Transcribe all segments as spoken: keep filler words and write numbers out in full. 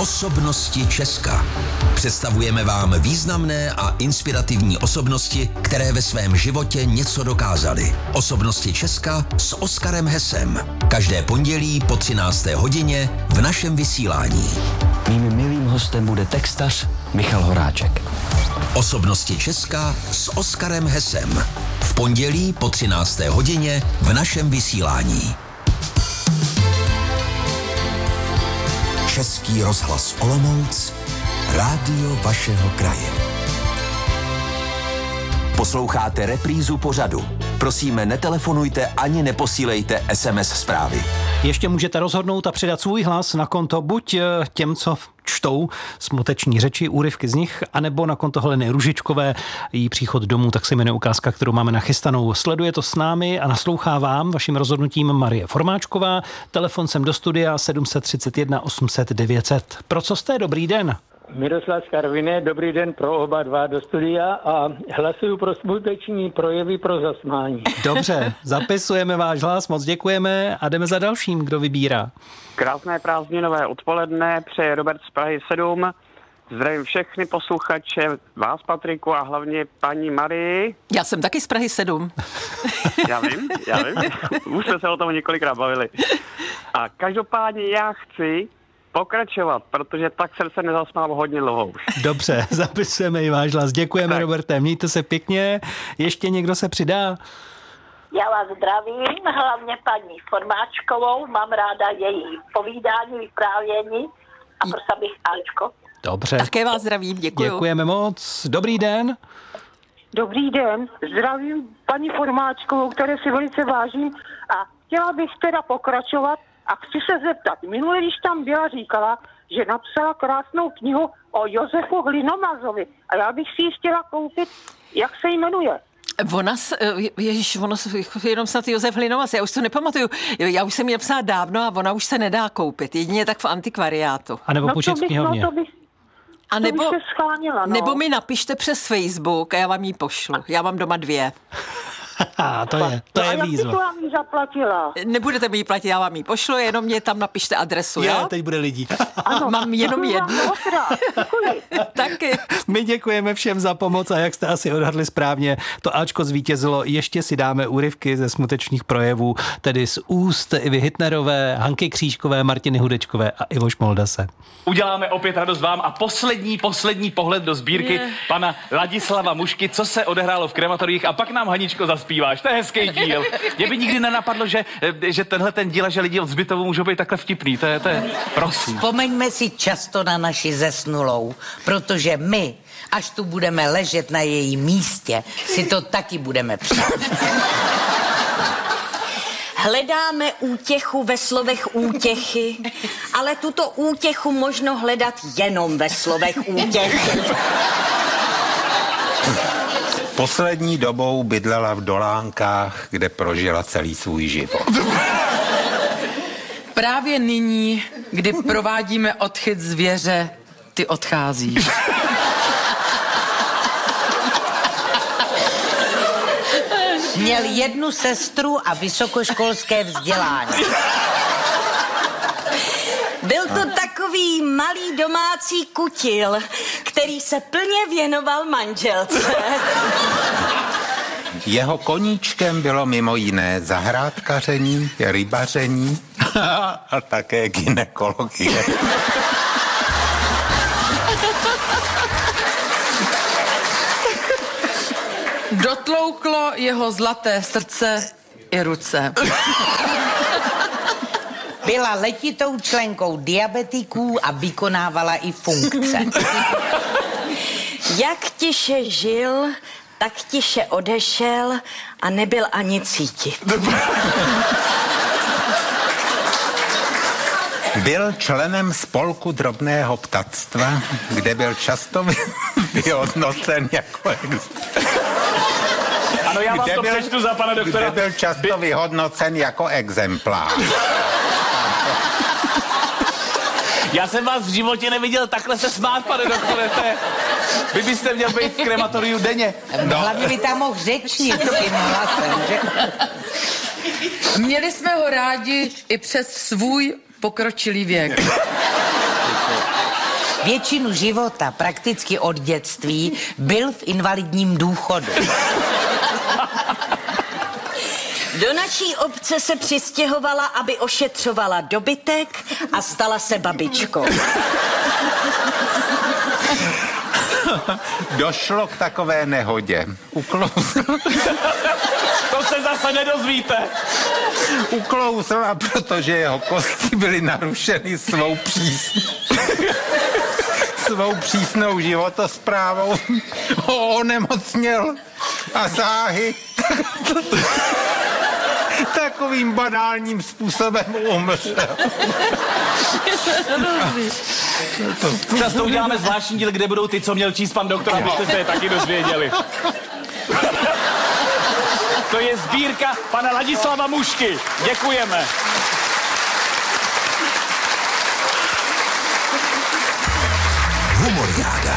Osobnosti Česka. Představujeme vám významné a inspirativní osobnosti, které ve svém životě něco dokázaly. Osobnosti Česka s Oskarem Hesem. Každé pondělí po třinácté hodině v našem vysílání. Mým milým hostem bude textař Michal Horáček. Osobnosti Česka s Oskarem Hesem. V pondělí po třinácté hodině v našem vysílání. Český rozhlas Olomouc, rádio vašeho kraje. Posloucháte reprízu pořadu. Prosíme, netelefonujte ani neposílejte es em es zprávy. Ještě můžete rozhodnout a přidat svůj hlas na konto buď těm, co čtou smuteční řeči, úryvky z nich, anebo na konto Heleny Růžičkové, její příchod domů, tak se jmenuje ukázka, kterou máme nachystanou. Sleduje to s námi a naslouchá vám vaším rozhodnutím Marie Formáčková. Telefon sem do studia sedm set třicet jedna osm set devět set. Pro co jste? Dobrý den. Miroslav z Karviné, dobrý den pro oba dva do studia a hlasuju pro smuteční projevy pro zasmání. Dobře, zapisujeme váš hlas, moc děkujeme a jdeme za dalším, kdo vybírá. Krásné prázdninové odpoledne, přeje Robert z Prahy sedm. Zdravím všechny posluchače, vás Patriku a hlavně paní Marii. Já jsem taky z Prahy sedm. Já vím, já vím, už jsme se o tom několikrát bavili. A každopádně já chci pokračovat, protože tak jsem se nezasmál hodně dlouho už. Dobře, zapisujeme i váš hlas. Děkujeme, tak. Roberte, mějte se pěkně. Ještě někdo se přidá? Já vás zdravím, hlavně paní Formáčkovou, mám ráda její povídání, vyprávění a prosím bych Ačko. Dobře. Také vás zdravím, děkuji. Děkujeme moc. Dobrý den. Dobrý den, zdravím paní Formáčkovou, které si velice vážím a chtěla bych teda pokračovat a chci se zeptat. Minule, když tam byla, říkala, že napsala krásnou knihu o Josefu Hlinomazovi a já bych si ji chtěla koupit, jak se jmenuje. Ona, ježiš, ono, jenom snad Josef Hlinomaz, já už to nepamatuju. Já už jsem ji napsala dávno a ona už se nedá koupit, jedině tak v antikvariátu. A nebo no počít v knihovně. No to bych, a nebo, to bych se schánila, no. Nebo mi napište přes Facebook a já vám ji pošlu. Já mám doma dvě. to je, to no je a výzva. jak bych vám ji zaplatila? Nebudete mi ji platit, já vám ji pošlu, jenom mě tam napište adresu, jo? Jo, teď bude lidí. Ano, mám jenom jednu. Taky. My děkujeme všem za pomoc a jak jste asi odhadli správně, to Ačko zvítězilo. Ještě si dáme úryvky ze smutečných projevů, tedy z úst Ivy Hitnerové, Hanky Křížkové, Martiny Hudečkové a Ivo Šmoldase. Uděláme opět radost vám a poslední, poslední pohled do sbírky je. pana Ladislava Mušky, co se odehrálo v krematoriích a pak nám Haničko zaspíváš. To je hezký díl. Mě by nikdy nenapadlo, že, že tenhle ten díl, že lidi od zbytovu můžou být takhle vtipný. To je, to je, prosím. Vzpomeňme si často na naši zesnulou, protože my, až tu budeme ležet na jejím místě, si to taky budeme přát. Hledáme útěchu ve slovech útěchy, ale tuto útěchu možno hledat jenom ve slovech útěchy. Poslední dobou bydlela v Dolánkách, kde prožila celý svůj život. Právě nyní, kdy provádíme odchyt zvěře, ty odcházíš. Měl jednu sestru a vysokoškolské vzdělání. Byl to takový malý domácí kutil, který se plně věnoval manželce. Jeho koníčkem bylo mimo jiné zahrádkaření, rybaření a také gynekologie. Dotlouklo jeho zlaté srdce i ruce. Byla letitou členkou diabetiků a vykonávala i funkce. Jak tiše žil, tak tiše odešel a nebyl ani cítit. Byl členem spolku drobného ptactva, kde byl často vyhodnocen jako Ano, já vám kde to byl, přečtu za pana doktora. Kde byl často vyhodnocen jako exemplář. Já jsem vás v životě neviděl takhle se smát, pane doktore. Vy byste měl být v krematoriu denně. No. Hlavně by tam mohl řečnit tím hlasem, že? Měli jsme ho rádi i přes svůj pokročilý věk. většinu života, prakticky od dětství, byl v invalidním důchodu. Do naší obce se přistěhovala, aby ošetřovala dobytek a stala se babičkou. Došlo k takové nehodě. Uklouzla. To se zase nedozvíte. Uklouzla, protože jeho kosti byly narušeny svou přísnou. svou přísnou životosprávou. Ho onemocněl a záhy takovým banálním způsobem umřel. Často uděláme zvláštní díl, kde budou ty, co měl číst pan doktor, abyste se je taky dozvěděli. To je sbírka pana Ladislava Mušky. Děkujeme. Humoriáda.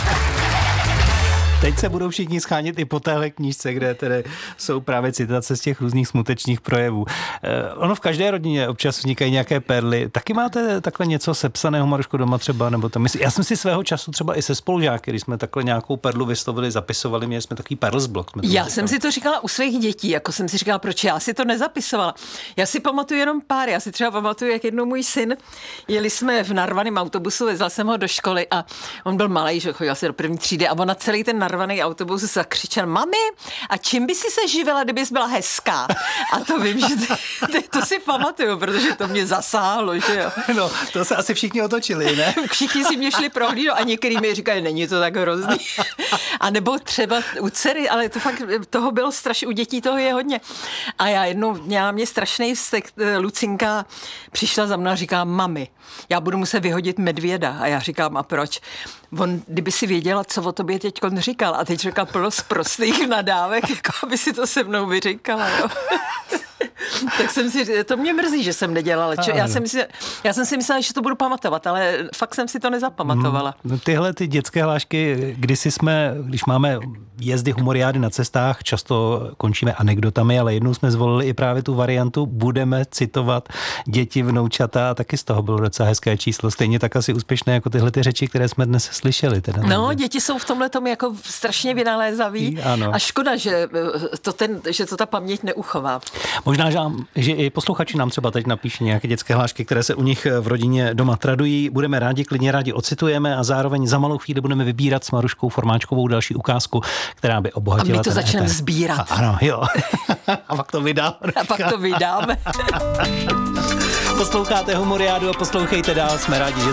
Teď se budou všichni schánět i po téhle knížce, kde tedy jsou právě citace z těch různých smutečných projevů. Eh, ono v každé rodině občas vznikají nějaké perly. Taky máte takhle něco sepsaného, Maruško, doma třeba? Nebo to mysl... Já jsem si svého času třeba i se spolužáky, když jsme takhle nějakou perlu vyslovili, zapisovali, měli jsme takový perlsblok. Já říkali. jsem si to říkala u svých dětí, jako jsem si říkala, proč já si to nezapisovala. Já si pamatuju jenom pár, já si třeba pamatuju, jak jednou můj syn, jeli jsme v narvaném autobusu, vezla jsem ho do školy a on byl malý, že chodil asi do první třídy a on na celý ten narvaný autobus zakřičel: mami, a čím by si se živila, kdybys byla hezká? A to vím, že to, to, to si pamatuju, protože to mě zasáhlo, že jo. No, to se asi všichni otočili, ne? Všichni si mě šli prohlídnout a některý mi říkali, není to tak hrozný. A nebo třeba u dcery, ale to fakt, toho bylo strašně, u dětí toho je hodně. A já jednou měla mě strašný vztek, Lucinka přišla za mnou a říká: mami, já budu muset vyhodit medvěda. A já říkám: a proč? On, kdyby si věděla, co o tobě teď říkal, a teď říkal plno z prostých nadávek, jako aby si to se mnou vyříkala, jo. Tak jsem si, to mě mrzí, že jsem nedělala. Čo, já, jsem si, já jsem si myslela, že to budu pamatovat, ale fakt jsem si to nezapamatovala. Hmm. Tyhle ty dětské hlášky, kdysi jsme, když máme jezdy humoriády na cestách, často končíme anekdotami, ale jednou jsme zvolili i právě tu variantu, budeme citovat děti, vnoučata, a taky z toho bylo docela hezké číslo. Stejně tak asi úspěšné jako tyhle ty řeči, které jsme dnes slyšeli. Teda, no, děti jsou v tomhletom jako strašně vynalézaví a škoda, že to, ten, že to ta paměť neuchová. Možná, že, že i posluchači nám třeba teď napíší nějaké dětské hlášky, které se u nich v rodině doma tradují. Budeme rádi, klidně rádi ocitujeme a zároveň za malou chvíli budeme vybírat s Maruškou Formáčkovou další ukázku, která by obohatila. A my to začneme sbírat. A, ano, jo. A pak to vydáme. A pak to vydáme. Posloucháte Humoriádu a poslouchejte dál, jsme rádi, že